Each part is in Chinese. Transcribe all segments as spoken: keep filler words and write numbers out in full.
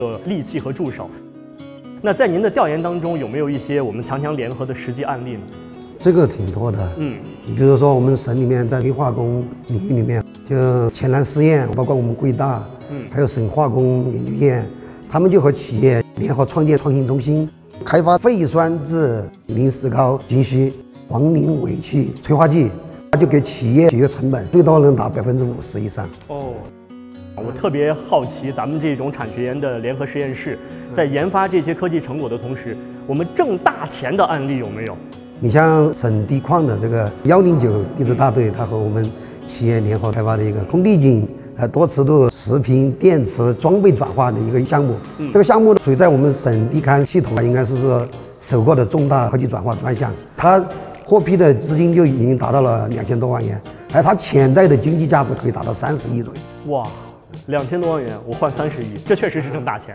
的利器和助手。那在您的调研当中，有没有一些我们强强联合的实际案例呢？ 这个挺多的，嗯，你比如说我们省里面在煤化工领域里面，就前南试验，包括我们贵大，嗯，还有省化工研究院，他们就和企业联合创建创新中心，开发废酸质磷石膏精须黄磷尾气催化剂，它就给企业节约成本，最多能达百分之五十以上。 哦，我特别好奇，咱们这种产学研的联合实验室，在研发这些科技成果的同时，我们挣大钱的案例有没有？ 你像省地矿的这个幺零九地质大队，它和我们企业联合开发的一个空地井呃多磁度时频电池装备转化的一个项目。嗯、这个项目属于在我们省地勘系统应该是说首个的重大科技转化专项，它获批的资金就已经达到了两千多万元，而它潜在的经济价值可以达到三十亿左右。 哇，两千多万元我换三十亿，这确实是挣大钱。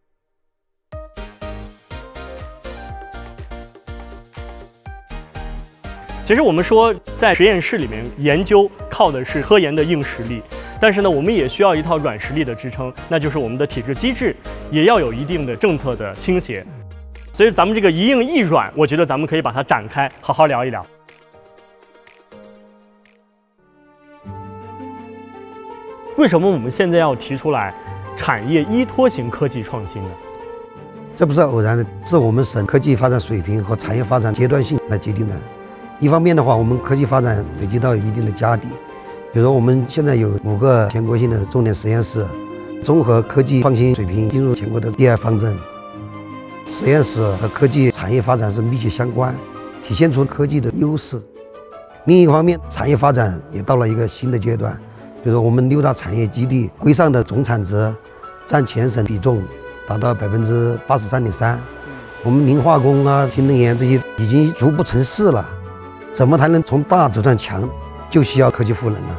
其实我们说，在实验室里面研究靠的是科研的硬实力，但是呢，我们也需要一套软实力的支撑，那就是我们的体制机制也要有一定的政策的倾斜。所以咱们这个一硬一软，我觉得咱们可以把它展开，好好聊一聊。为什么我们现在要提出来产业依托型科技创新呢？ 这不是偶然的，是我们省科技发展水平和产业发展阶段性来决定的。一方面的话，我们科技发展累积到一定的家底，比如说我们现在有五个全国性的重点实验室，综合科技创新水平进入全国的第二方阵。实验室和科技产业发展是密切相关，体现出科技的优势。另一方面，产业发展也到了一个新的阶段，比如说我们六大产业基地规上的总产值占全省比重达到百分之八十三点三，我们磷化工啊、新能源这些已经逐步成市了。怎么才能从大走向强，就需要科技赋能了。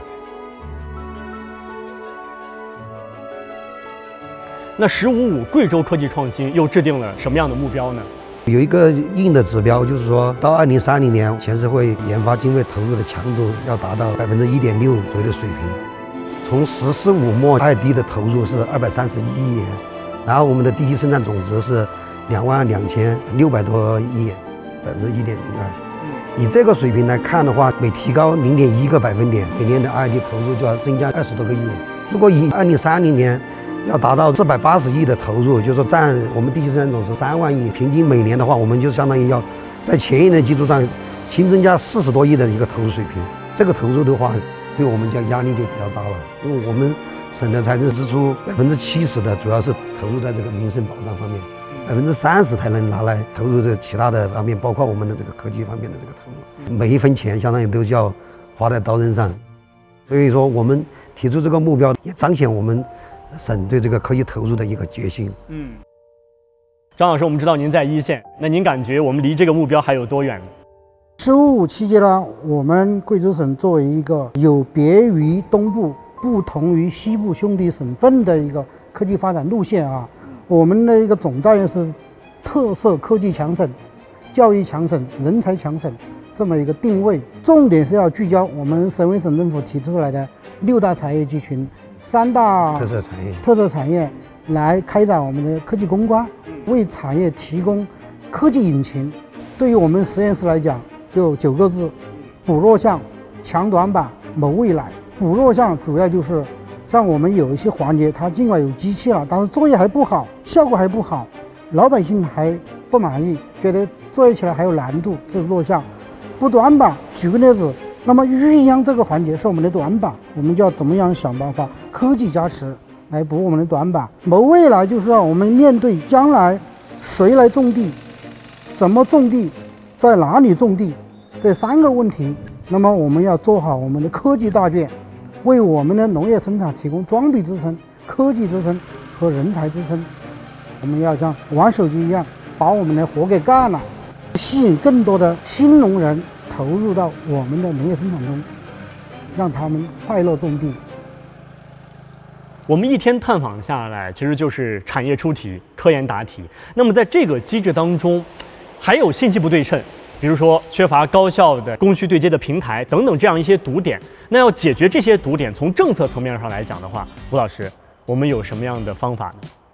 那“十五五”贵州科技创新又制定了什么样的目标呢？ 有一个硬的指标，就是说到二零三零年，全社会研发经费投入的强度要达到百分之一点六左右的水平。从“十四五”末 二 D 的投入是二百三十一亿元，然后我们的地区生产总值是两万两千六百多亿元，百分之一点零二。以这个水平来看的话，每提高零点一个百分点，每年的 R and D 投入就要增加二十多个亿。如果以二零三零年要达到四百八十亿的投入，就是说占我们地区生产总值三万亿，平均每年的话，我们就相当于要在前一年基础上新增加四十多亿的一个投入水平。这个投入的话，对我们讲压力就比较大了，因为我们省的财政支出百分之七十的主要是投入在这个民生保障方面。百分之三十才能拿来投入这其他的方面，包括我们的这个科技方面的这个投入，每一分钱相当于都要花在刀刃上。所以说，我们提出这个目标，也彰显我们省对这个科技投入的一个决心。 嗯，张老师，我们知道您在一线，那您感觉我们离这个目标还有多远呢？ 十五五期间呢，我们贵州省作为一个有别于东部、不同于西部兄弟省份的一个科技发展路线啊。我们的一个总战略是特色科技强省、教育强省、人才强省这么一个定位，重点是要聚焦我们省委省政府提出来的六大产业集群、三大特色产业特色产业来开展我们的科技攻关，为产业提供科技引擎。对于我们实验室来讲，就九个字：补弱项、强短板、谋未来。补弱项主要就是像我们有一些环节，它尽管有机器了，但是作业还不好，效果还不好，老百姓还不满意，觉得作业起来还有难度，这是弱项。补短板，举个例子，那么育秧这个环节是我们的短板，我们就要怎么样想办法科技加持来补我们的短板。谋未来就是让我们面对将来谁来种地，怎么种地，在哪里种地这三个问题，那么我们要做好我们的科技大卷，为我们的农业生产提供装备支撑、科技支撑和人才支撑。我们要像玩手机一样，把我们的活给干了，吸引更多的新农人投入到我们的农业生产中，让他们快乐种地。 我们一天探访下来，其实就是产业出题、科研答题。那么在这个机制当中，还有信息不对称，比如说缺乏高效的供需对接的平台等等这样一些堵点。那要解决这些堵点，从政策层面上来讲的话，吴老师，我们有什么样的方法呢？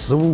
十五